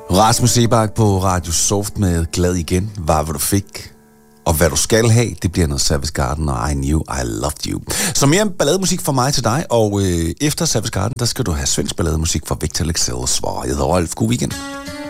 Rasmus Seebach på Radio Soft med Glad igen, var hvad du fik. Og hvad du skal have, det bliver noget Savage Garden og I Knew I Loved You. Så mere ballademusik fra mig til dig, og efter Savage Garden, der skal du have svensk ballademusik fra Victor Leksell Svar. Jeg hedder Rolf. God weekend.